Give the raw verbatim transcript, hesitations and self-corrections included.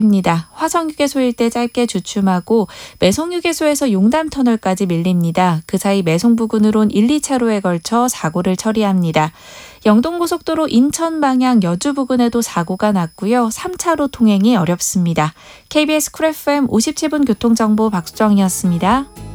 입니다. 화성휴게소 일대 짧게 주춤하고 매송휴게소에서 용담터널까지 밀립니다. 그 사이 매송 부근으론 일, 이 차로에 걸쳐 사고를 처리합니다. 영동고속도로 인천 방향 여주 부근에도 사고가 났고요. 삼 차로 통행이 어렵습니다. 케이비에스 쿨 에프엠 오십칠 분 교통정보 박수정이었습니다.